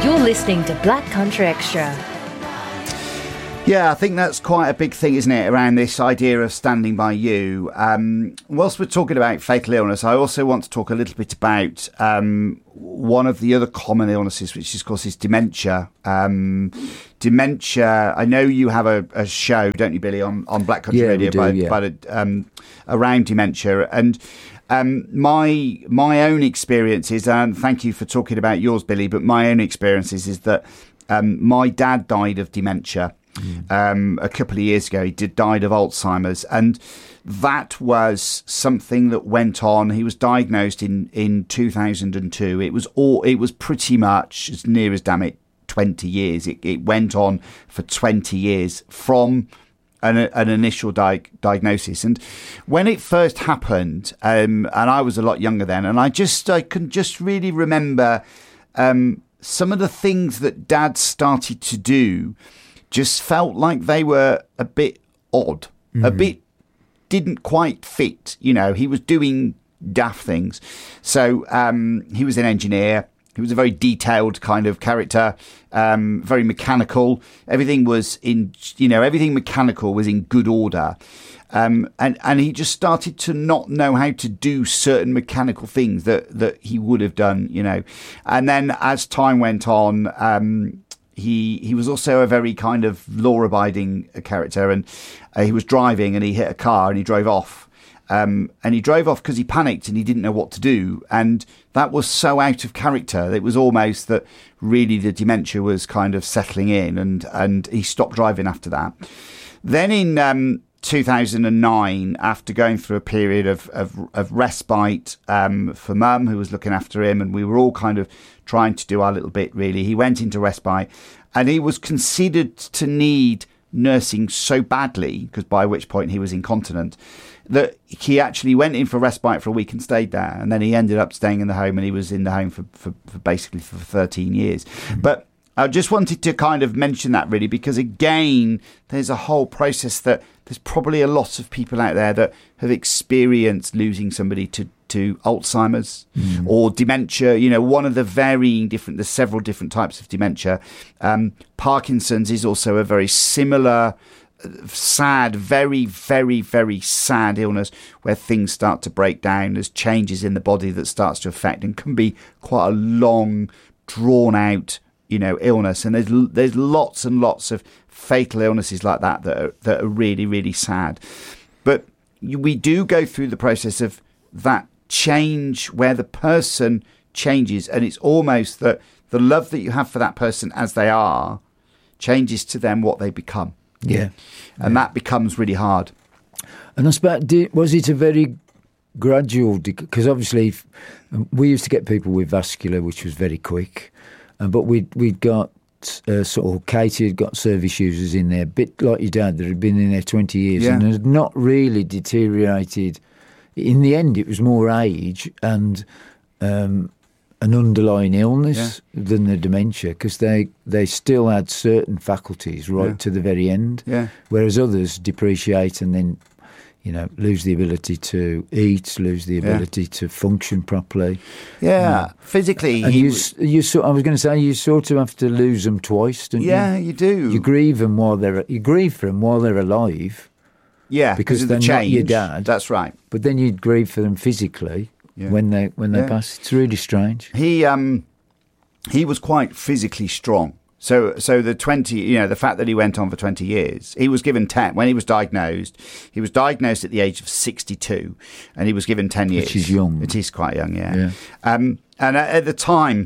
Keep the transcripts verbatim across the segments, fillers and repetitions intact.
You're listening to Black Country Extra. Yeah, I think that's quite a big thing, isn't it, around this idea of standing by you. Um, whilst we're talking about fatal illness, I also want to talk a little bit about um, one of the other common illnesses, which is, of course, is dementia. Um, dementia, I know you have a, a show, don't you, Billy, on, on Black Country yeah, Radio we do, by, yeah. by, um, around dementia. And um, my my own experiences, and thank you for talking about yours, Billy, but my own experiences is that um, my dad died of dementia. Mm. Um, a couple of years ago. He did died of Alzheimer's, and that was something that went on. He was diagnosed in, in two thousand two. It was all. It was pretty much as near as damn it twenty years. It, it went on for twenty years from an, an initial di- diagnosis. And when it first happened, um, and I was a lot younger then, and I just I can just really remember um, some of the things that Dad started to do. Just felt like they were a bit odd, mm. a bit didn't quite fit. You know, he was doing daft things. So um, he was an engineer. He was a very detailed kind of character, um, very mechanical. Everything was in, you know, everything mechanical was in good order. Um, and, and he just started to not know how to do certain mechanical things that, that he would have done, you know. And then as time went on, um, He he was also a very kind of law-abiding character, and uh, he was driving and he hit a car and he drove off. Um, and he drove off because he panicked and he didn't know what to do. And that was so out of character. It was almost that really the dementia was kind of settling in, and, and he stopped driving after that. Then in um, two thousand nine, after going through a period of, of, of respite um, for Mum, who was looking after him, and we were all kind of trying to do our little bit, really. He went into respite, and he was considered to need nursing so badly, because by which point he was incontinent, that he actually went in for respite for a week and stayed there. And then he ended up staying in the home, and he was in the home for, for, for basically for thirteen years. Mm-hmm. But I just wanted to kind of mention that, really, because, again, there's a whole process that there's probably a lot of people out there that have experienced losing somebody to, to Alzheimer's mm. or dementia. You know, one of the varying different, there's several different types of dementia. Um, Parkinson's is also a very similar, sad, very, very, very sad illness where things start to break down. There's changes in the body that starts to affect and can be quite a long, drawn out, you know, illness. And there's there's lots and lots of fatal illnesses like that that are, that are really, really sad. But we do go through the process of that change where the person changes, and it's almost that the love that you have for that person as they are changes to them what they become. Yeah. And yeah. that becomes really hard. And I suppose, did, was it a very gradual, because obviously we used to get people with vascular, which was very quick, uh, but we'd, we'd got uh, sort of, Katie had got service users in there, a bit like your dad, that had been in there twenty years yeah. and had not really deteriorated. In the end, it was more age and um, an underlying illness yeah. than the dementia, because they, they still had certain faculties right yeah. to the very end, yeah. whereas others depreciate and then, you know, lose the ability to eat, lose the ability yeah. to function properly. Yeah, uh, physically. And he you, was... you so, I was going to say, you sort of have to lose them twice, don't yeah, you? you do. You grieve them while they're you grieve for them while they're alive. Yeah, because they're the not your dad. That's right. But then you grieve for them physically yeah. when they when they yeah. pass. It's really strange. He um he was quite physically strong. So so the twenty, you know, the fact that he went on for twenty years, he was given ten when he was diagnosed. He was diagnosed at the age of sixty-two, and he was given ten years. Which is young. It is quite young, yeah. yeah. Um, and at, at the time,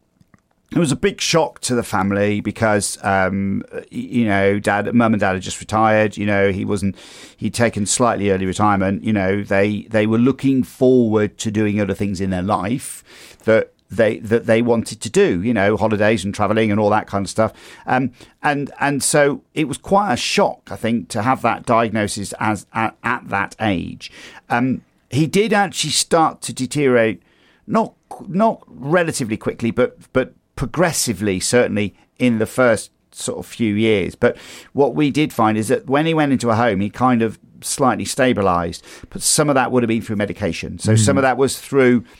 it was a big shock to the family because, um, you know, dad, mum and dad had just retired. You know, he wasn't, he'd taken slightly early retirement. You know, they, they were looking forward to doing other things in their life that they, that they wanted to do, you know, holidays and traveling and all that kind of stuff. Um, and, and so it was quite a shock, I think, to have that diagnosis as at, at that age. Um, he did actually start to deteriorate, not, not relatively quickly, but, but, progressively, certainly in the first sort of few years. But what we did find is that when he went into a home, he kind of slightly stabilised. But some of that would have been through medication. So mm. some of that was through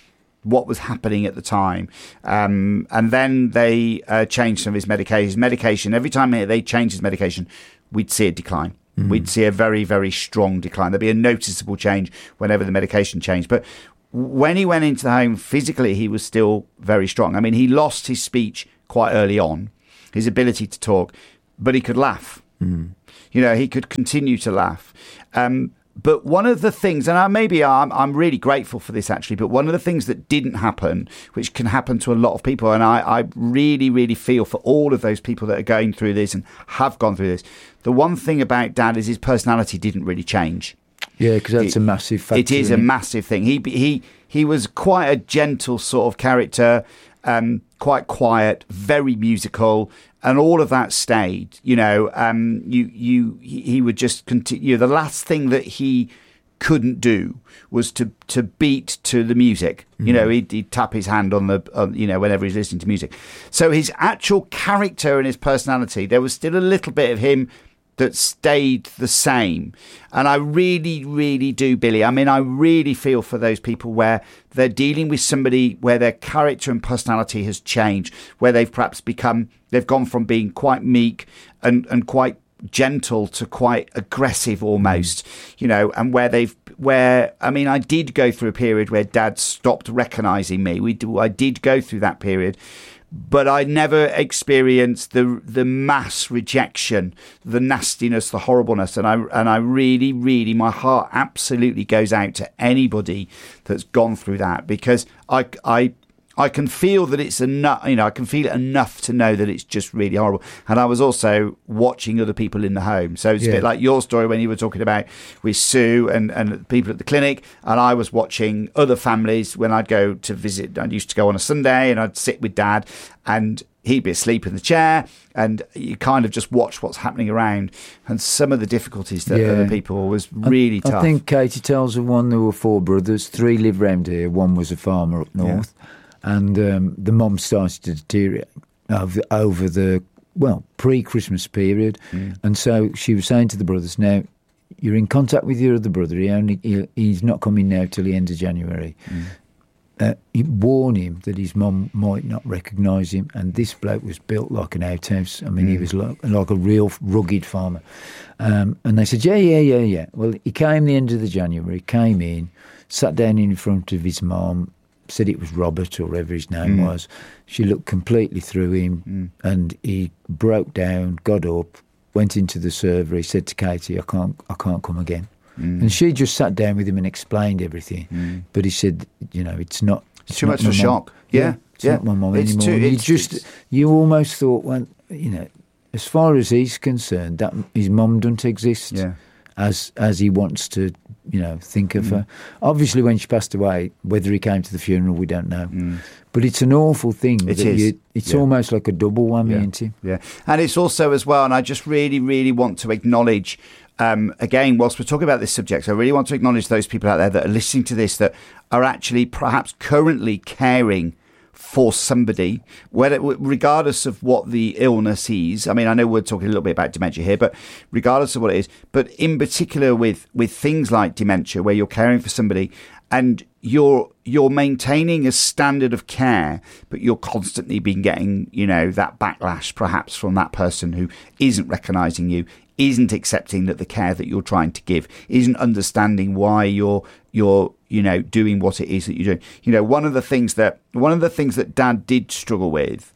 what was happening at the time. Um, and then they uh, changed some of his medication. Medication. Every time they changed his medication, we'd see a decline. Mm. We'd see a very, very strong decline. There'd be a noticeable change whenever the medication changed. But when he went into the home, physically, he was still very strong. I mean, he lost his speech quite early on, his ability to talk, but he could laugh. Mm. You know, he could continue to laugh. Um, but one of the things, and I, maybe I'm, I'm really grateful for this actually, but one of the things that didn't happen, which can happen to a lot of people, and I, I really, really feel for all of those people that are going through this and have gone through this, the one thing about Dad is his personality didn't really change. Yeah, because that's it, a massive factor. It is a it? massive thing. He he he was quite a gentle sort of character, um, quite quiet, very musical, and all of that stayed. You know, um, you you he would just continue. The last thing that he couldn't do was to to beat to the music. Mm-hmm. You know, he'd, he'd tap his hand on the on, you know, whenever he's listening to music. So his actual character and his personality, there was still a little bit of him that stayed the same. And I really, really do, Billy. I mean, I really feel for those people where they're dealing with somebody where their character and personality has changed, where they've perhaps become, they've gone from being quite meek and, and quite gentle to quite aggressive almost, you know, and where they've, where, I mean, I did go through a period where Dad stopped recognising me. We do, I did go through that period. But I never experienced the the mass rejection, the nastiness, the horribleness, and I and I really, really, my heart absolutely goes out to anybody that's gone through that, because I I I can feel that it's enough, you know, I can feel it enough to know that it's just really horrible. And I was also watching other people in the home. So it's yeah. a bit like your story when you were talking about with Sue and, and people at the clinic. And I was watching other families when I'd go to visit. I used to go on a Sunday and I'd sit with Dad and he'd be asleep in the chair, and you kind of just watch what's happening around. And some of the difficulties that yeah. other people was really I, tough. I think Katie tells of one, there were four brothers, three lived round here, one was a farmer up north. Yeah. And um, the mum started to deteriorate over, over the, well, pre-Christmas period. Mm. And so she was saying to the brothers, now, you're in contact with your other brother. He only he, He's not coming now till the end of January. Mm. Uh, he warned him that his mum might not recognise him. And this bloke was built like an outhouse. I mean, mm. he was like, like a real rugged farmer. Um, and they said, yeah, yeah, yeah, yeah. Well, he came the end of the January, came in, sat down in front of his mum, said it was Robert or whatever his name mm. was. She looked completely through him mm. and he broke down, got up, went into the server. He said to Katie, I can't I can't come again. Mm. And she just sat down with him and explained everything. Mm. But he said, you know, it's not... It's, it's too not much of a shock. Yeah. yeah. It's yeah. not my mum it's anymore. Too, you it's, just, it's... you almost thought, well, you know, as far as he's concerned, that his mum doesn't exist. Yeah. As as he wants to, you know, think of mm. her. Obviously, when she passed away, whether he came to the funeral, we don't know. Mm. But it's an awful thing. It is. You, it's yeah. almost like a double whammy, yeah. isn't it? Yeah. And it's also as well, and I just really, really want to acknowledge, um, again, whilst we're talking about this subject, I really want to acknowledge those people out there that are listening to this that are actually perhaps currently caring for somebody, whether, regardless of what the illness is. I mean, I know we're talking a little bit about dementia here, but regardless of what it is, but in particular with, with things like dementia, where you're caring for somebody and you're you're maintaining a standard of care, but you're constantly been getting, you know, that backlash perhaps from that person who isn't recognising you, isn't accepting that the care that you're trying to give, isn't understanding why you're you're you know doing what it is that you're doing. You know, one of the things that one of the things that Dad did struggle with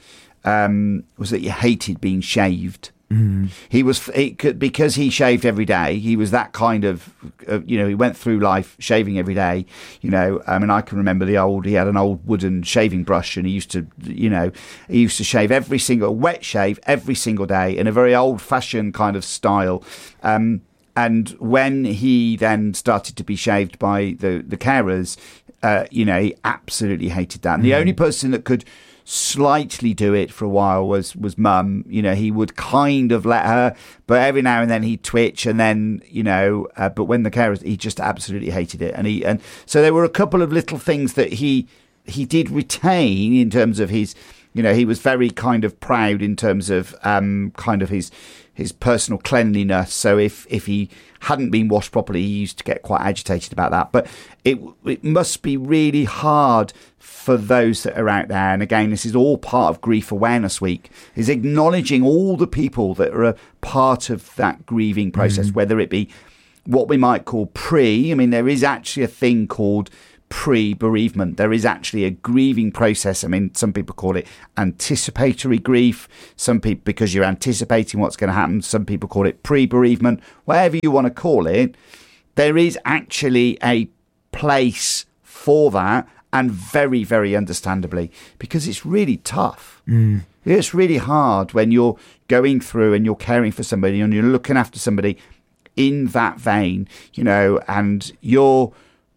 um, was that he hated being shaved. Mm. He was he could, because he shaved every day. He was that kind of, uh, you know, he went through life shaving every day. You know, I mean, I can remember the old. He had an old wooden shaving brush, and he used to, you know, he used to shave every single wet shave every single day in a very old-fashioned kind of style. Um, and when he then started to be shaved by the the carers, uh, you know, he absolutely hated that. And mm. the only person that could slightly do it for a while was was Mum. You know, he would kind of let her, but every now and then he'd twitch, and then, you know, uh, but when the carers, he just absolutely hated it. And he and so there were a couple of little things that he he did retain in terms of his You know, he was very kind of proud in terms of um, kind of his his personal cleanliness. So if, if he hadn't been washed properly, he used to get quite agitated about that. But it it must be really hard for those that are out there. And again, this is all part of Grief Awareness Week, is acknowledging all the people that are a part of that grieving process, mm-hmm. whether it be what we might call pre. I mean, there is actually a thing called pre-bereavement. There is actually a grieving process. I mean, some people call it anticipatory grief. Some people, because you're anticipating what's going to happen. Some people call it pre-bereavement. Whatever you want to call it, there is actually a place for that, and very, very understandably, because it's really tough. Mm. It's really hard when you're going through and you're caring for somebody and you're looking after somebody in that vein, you know, and you're,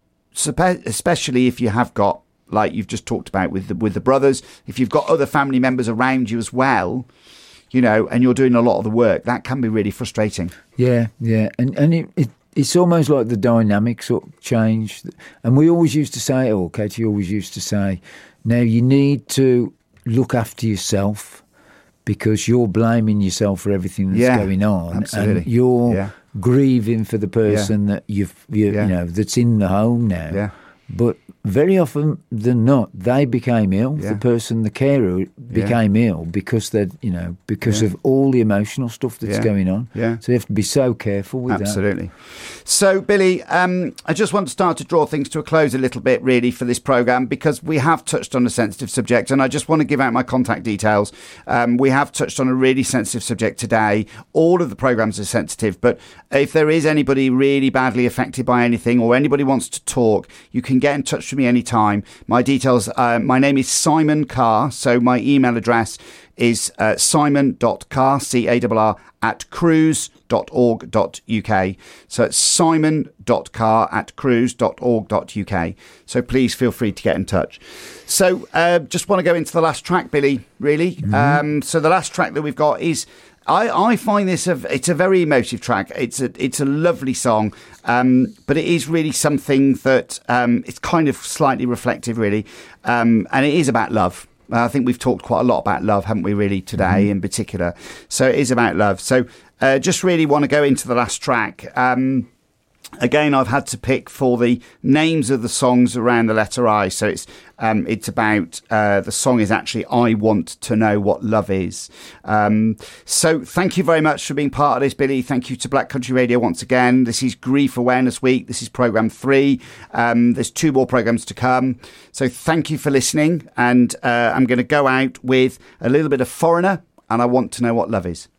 especially if you have got, like you've just talked about with the, with the brothers, if you've got other family members around you as well, you know, and you're doing a lot of the work, that can be really frustrating. Yeah, yeah. And, and it, it, it's almost like the dynamic sort of changed. And we always used to say, or Katie always used to say, now you need to look after yourself because you're blaming yourself for everything that's yeah, going on. Absolutely. And you're yeah. grieving for the person yeah. that you've, you, yeah. you know, that's in the home now. Yeah. But very often than not, they became ill. Yeah. The person, the carer, became yeah. ill because they, you know, because yeah. of all the emotional stuff that's yeah. going on. Yeah. So you have to be so careful with Absolutely. that. Absolutely. So, Billy, um, I just want to start to draw things to a close a little bit, really, for this programme, because we have touched on a sensitive subject, and I just want to give out my contact details. Um, we have touched on a really sensitive subject today. All of the programmes are sensitive, but if there is anybody really badly affected by anything, or anybody wants to talk, you can get in touch with me anytime. My details, uh, my name is Simon Carr, so my email address is uh, simon dot carr, C A R R, at cruise dot org dot U K. So it's simon dot carr at cruise dot org dot U K. So please feel free to get in touch. So uh, just want to go into the last track, Billy, really. Mm-hmm. Um, so the last track that we've got is, I, I find this, a, it's a very emotive track. It's a it's a lovely song, um, but it is really something that um, it's kind of slightly reflective, really, um, and it is about love. I think we've talked quite a lot about love, haven't we, really, today mm-hmm. in particular. So it is about love. So uh, just really want to go into the last track. Um, Again, I've had to pick for the names of the songs around the letter I. So it's um, it's about, uh, the song is actually I Want to Know What Love Is. Um, so thank you very much for being part of this, Billy. Thank you to Black Country Radio once again. This is Grief Awareness Week. This is programme three. Um, there's two more programmes to come. So thank you for listening. And uh, I'm going to go out with a little bit of Foreigner, and I Want to Know What Love Is.